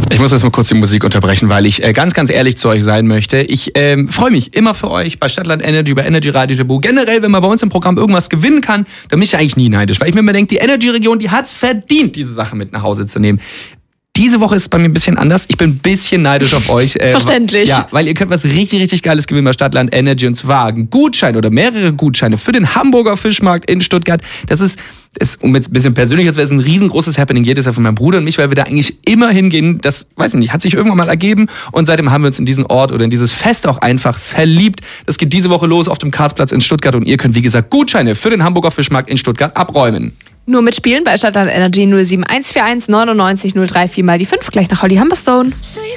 Ich muss jetzt mal kurz die Musik unterbrechen, weil ich ganz, ganz ehrlich zu euch sein möchte. Ich freue mich immer für euch bei Stadtland Energy, bei Energy Radio Tabu. Generell, wenn man bei uns im Programm irgendwas gewinnen kann, dann bin ich eigentlich nie neidisch, weil ich mir immer denke, die Energy-Region, die hat's verdient, diese Sache mit nach Hause zu nehmen. Diese Woche ist es bei mir ein bisschen anders. Ich bin ein bisschen neidisch auf euch. Verständlich. Ja, weil ihr könnt was richtig, richtig Geiles gewinnen bei Stadtland Energy. Und zwar ein Gutschein oder mehrere Gutscheine für den Hamburger Fischmarkt in Stuttgart. Das ist um jetzt ein bisschen persönlich, das ist ein riesengroßes Happening jedes Jahr von meinem Bruder und mich, weil wir da eigentlich immer hingehen. Das, weiß ich nicht, hat sich irgendwann mal ergeben. Und seitdem haben wir uns in diesen Ort oder in dieses Fest auch einfach verliebt. Das geht diese Woche los auf dem Karlsplatz in Stuttgart. Und ihr könnt, wie gesagt, Gutscheine für den Hamburger Fischmarkt in Stuttgart abräumen. Nur mitspielen bei Stadtland Energy 07141 99 034 mal die 5 gleich nach Holly Humberstone.